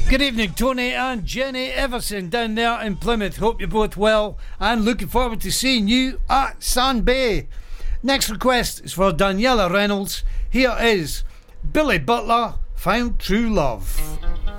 Good evening, Tony and Jenny Everson down there in Plymouth. Hope you're both well and looking forward to seeing you at Sand Bay. Next request is for Daniela Reynolds. Here is Billy Butler, Found True Love.